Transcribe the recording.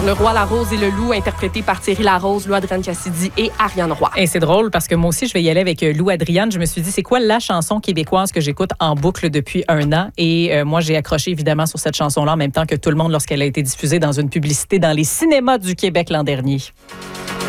Le roi, la rose et le loup, interprété par Thierry Larose, Lou Adrienne Cassidy et Ariane Roy. Et c'est drôle parce que moi aussi, je vais y aller avec Lou Adrienne. Je me suis dit, c'est quoi la chanson québécoise que j'écoute en boucle depuis un an? Et moi, j'ai accroché évidemment sur cette chanson-là en même temps que tout le monde lorsqu'elle a été diffusée dans une publicité dans les cinémas du Québec l'an dernier.